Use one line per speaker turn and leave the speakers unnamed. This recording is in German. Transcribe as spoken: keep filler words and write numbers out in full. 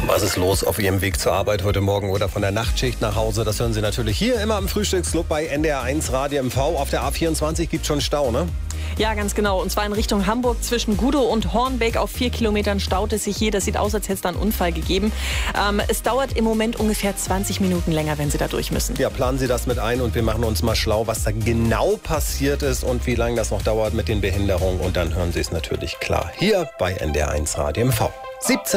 Was ist los auf Ihrem Weg zur Arbeit heute Morgen oder von der Nachtschicht nach Hause? Das hören Sie natürlich hier immer im Frühstücksclub bei N D R eins Radio M V. Auf der A vierundzwanzig gibt es schon Stau, ne?
Ja, ganz genau. Und zwar in Richtung Hamburg zwischen Gudow und Hornbeck. Auf vier Kilometern staut es sich hier. Das sieht aus, als hätte es da einen Unfall gegeben. Ähm, es dauert im Moment ungefähr zwanzig Minuten länger, wenn Sie da durch müssen.
Ja, planen Sie das mit ein und wir machen uns mal schlau, was da genau passiert ist und wie lange das noch dauert mit den Behinderungen. Und dann hören Sie es natürlich klar hier bei N D R eins Radio M V. siebzehn